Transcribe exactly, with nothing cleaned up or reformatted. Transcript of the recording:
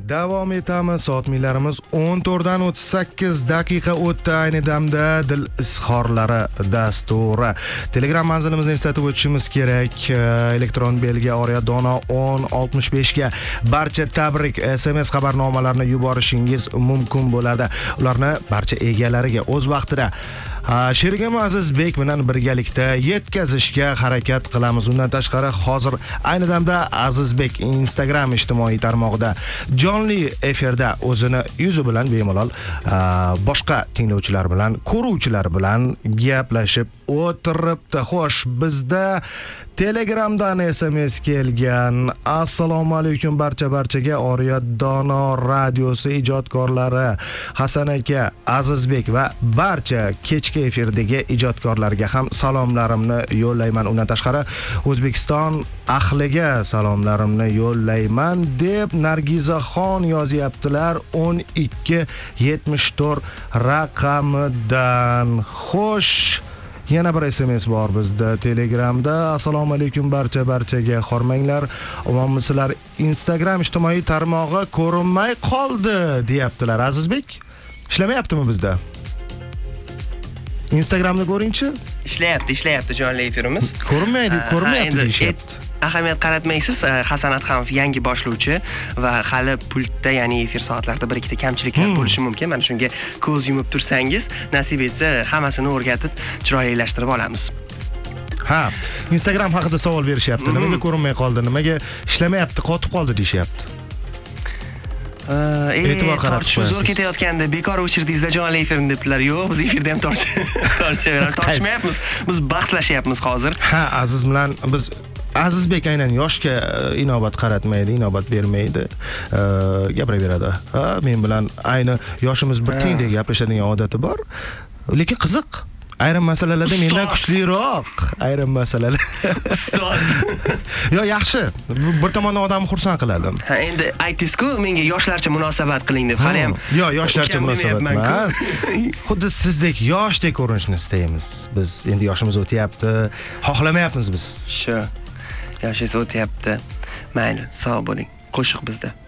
Davom etamiz. Soat millarimiz o'n to'rtdan o'ttiz sakkiz daqiqa o'tdi. Ayni damda dil izhorlari dasturi. Telegram manzilimizni eslatib o'tishimiz kerak. Elektron belgi Oriya Dono o'n oltmish besh ga barcha tabrik S M S xabarnomalarini yuborishingiz mumkin bo'ladi. Ularni barcha egalariga o'z vaqtida Sherigim Azizbek bilan birgalikda yetkazishga harakat qilamiz. Undan tashqari hozir ayni damda Azizbek Instagram ijtimoiy tarmog'ida jonli efirda o'zini yuzi bilan bemalol boshqa tinglovchilar bilan, ko'ruvchilar bilan gaplashib o'tiribdi. Xo'sh, bizda Telegramdan S M S kelgan. Assalomu alaykum barcha barchaga. Oriya Dono radiosi ijodkorlari, Hasan aka, Azizbek va barcha kechki efirdagi ijodkorlarga ham salomlarimni yo'llayman. Undan tashqari O'zbekiston ahliga salomlarimni yo'llayman deb Nargizaxon yozyaptilar o'n ikki yetmish to'rt raqamidan. Xo'sh, yana bir S M S bor bizda Telegramda. Assalomu alaykum barcha barchaga. Xormanglar, omonmisizlar? Instagram ijtimoiy tarmog'i ko'rinmay qoldi, deyaptilar. Azizbek, ishlamayaptimi bizda? Instagramni ko'ring-chi. Ishlayapti, ishlayapti jonli efirimiz. Ko'rinmaydi, ko'rinmayapti deyapti. Ahamiyat qaratmaysiz. Hasan Atxamov yangi boshlovchi va hali pultda, ya'ni efir soatlarida bir ikkita kamchiliklar bo'lishi mumkin. Mana shunga ko'z yumib tursangiz, nasib etsa hammasini o'rgatib chiroylashtirib olamiz. Ha, Instagram haqida savol berishyapti. Nimaga ko'rinmay qoldi? Nimaga ishlamayapti, qotib qoldi deyapti. E'tibor qaratib qo'yasiz. Zo'r ketayotganda bekor o'chirdingizda jonli efirni debdilar. Yo'q, biz efirda ham tortishaveramiz. Tortishmayapmiz. Biz bahslashyapmiz hozir. Ha, Aziz bilan biz Azizbek aynan yoshga inobat qaratmaydi, inobat bermaydi. Gapiraveradi. Ha, men bilan ayni yoshimiz bir tengdek gaplashadigan odati bor. Lekin qiziq. Ayrim masalalarda mendan kuchliroq. Ayrim masalalar. Ustoz. Yo, yaxshi. Bir tomondan odamni xursand qiladi. Ha, endi aytdingiz-ku, menga yoshlarcha munosabat qiling deb. Hali ham. Yo, yoshlarcha munosabat emas. Xuddi sizdek yoshdek ko'rinishni istaymiz. Biz endi yoshimiz o'tyapti. Xohlamayapmiz biz. Shu. Yoshingiz o'tyapti. Mayli, sog' bo'ling. Qo'shiq bizda.